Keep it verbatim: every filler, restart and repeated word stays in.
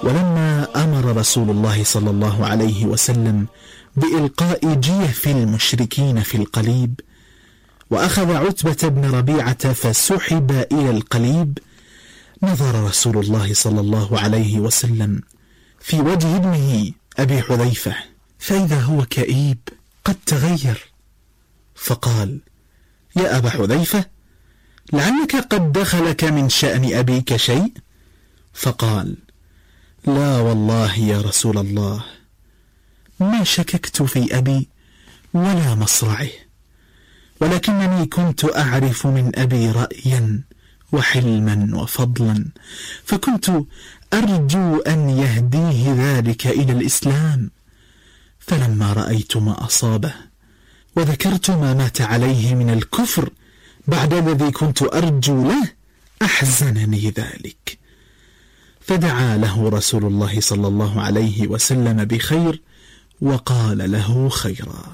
ولما أمر رسول الله صلى الله عليه وسلم بإلقاء جيف المشركين في القليب، وأخذ عتبة بن ربيعة فسحب إلى القليب، نظر رسول الله صلى الله عليه وسلم في وجه ابنه أبي حذيفة فإذا هو كئيب قد تغير، فقال: يا أبا حذيفة، لعلك قد دخلك من شأن أبيك شيء؟ فقال: لا والله يا رسول الله، ما شككت في أبي ولا مصرعه، ولكنني كنت أعرف من أبي رأيا وحلما وفضلا، فكنت أرجو أن يهديه ذلك إلى الإسلام، فلما رأيت ما أصابه وذكرت ما مات عليه من الكفر بعد الذي كنت أرجو له أحزنني ذلك، فدعا له رسول الله صلى الله عليه وسلم بخير وقال له خيرا.